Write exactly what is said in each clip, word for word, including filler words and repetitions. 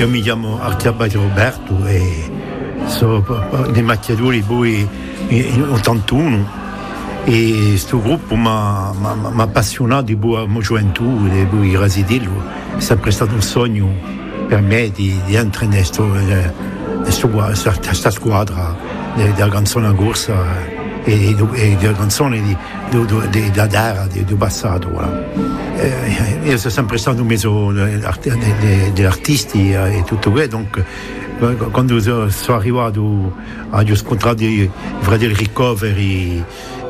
io mi chiamo Archiabate Roberto e sono dei macchiatori poi in ottantuno e questo gruppo mi ha appassionato di buona gioventù e poi residello. È sempre stato un sogno per me di, di entrare in questa squadra della canzone a corsa e della canzone di, di, di, di, da di, di passato. Voilà. Eh, io sono sempre stato un mezzo degli artisti e tutto questo, donc quando sono arrivato agli scontrati di Fratelli Ricoveri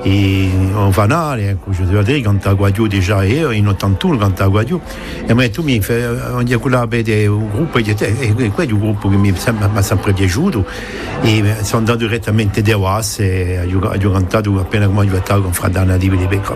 e un Vanale, je dois dire, quand a Guadio déjà io in ottantuno quand a Guadio e mi ha detto mi on dit quella vede un gruppo e quello gruppo che mi ha sempre piaciuto e sono andato direttamente da Oas e ho cantato appena come ho diventato con Fradana di Becca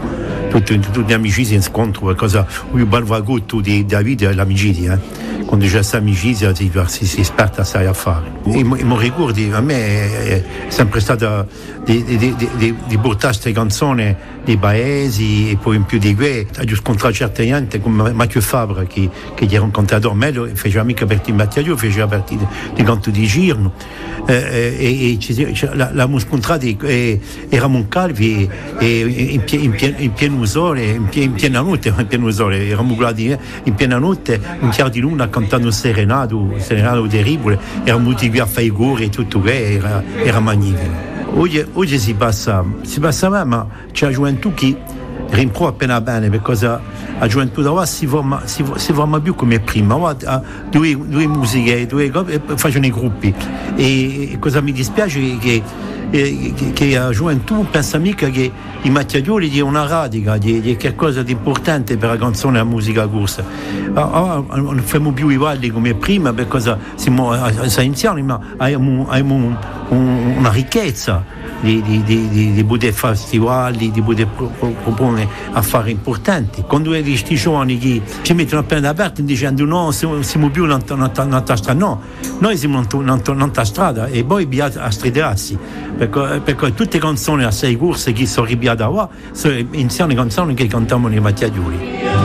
tutte tutte amicizie in scontro qualcosa un bel vagotto di Davide e l'amicizia eh. Quando c'è questa amicizia si, si, si esperta assai a fare. I mi ricordi, a me è sempre stata di, di, di, di, di portare queste canzoni dei paesi e poi in più di questo ho scontrato certe gente come Mathieu Fabre che, che era un cantatore meglio, faceva mica partire in battaglio, faceva partire di canto di Girno eh, e, e la, la scontrati eh, eravamo calvi e in, in, in, in pieno sole, in, in piena notte, in pieno sole, eravamo guardati eh, in piena notte, un chiaro di luna cantando serenato, un serenato terribile, eravamo tutti qui a fare i gori e tutto questo, era, era magnifico. Oggi, oggi si passa, si passa bene, ma c'è la gioventù che rimpro appena bene, perché la gioventù da ora si forma, si, si forma più come prima, ora, due, due musiche, due, facciano i gruppi e, e cosa mi dispiace è che, che, che la gioventù pensa mica che i macchiatori di una radica, di, di qualcosa di importante per la canzone e la musica corsa. Ora non facciamo più i balli come prima perché siamo anziani, ma abbiamo, abbiamo un, una ricchezza di, di, di, di poter fare festivali, di poter pro, pro, proporre affari importanti. Quando vedi questi giovani che ci mettono appena aperti dicendo no, siamo, siamo più in una strada, no, noi siamo in una strada e poi bisogna stridarsi perché, perché tutte le canzoni a sei corse che sono ripiate qua sono insieme canzoni che cantiamo nei macchiatori.